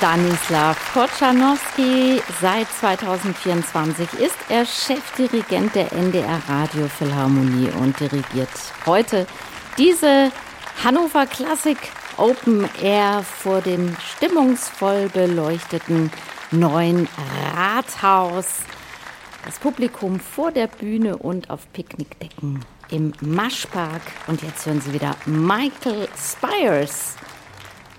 Stanislaw Kochanowski. Seit 2024 ist er Chefdirigent der NDR Radiophilharmonie und dirigiert heute diese Hannover Klassik Open Air vor dem stimmungsvoll beleuchteten neuen Rathaus. Das Publikum vor der Bühne und auf Picknickdecken im Maschpark. Und jetzt hören Sie wieder Michael Spires.